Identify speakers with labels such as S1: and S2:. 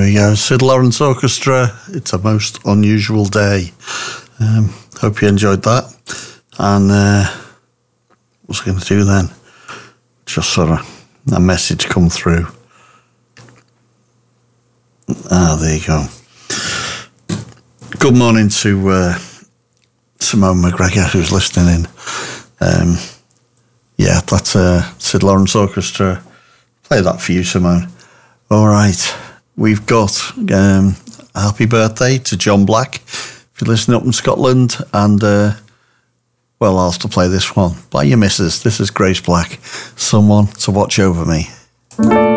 S1: we go. Sid Lawrence Orchestra, It's a Most Unusual Day. Hope you enjoyed that. And what's I going to do then? Just sort of a message come through. There you go. Good morning to Simone McGregor, who's listening in. Yeah, that's Sid Lawrence Orchestra. Play that for you, Simone. All right. We've got a happy birthday to John Black, if you're listening up in Scotland. And, well, I'll have to play this one by your missus. This is Grace Black, Someone to Watch Over Me.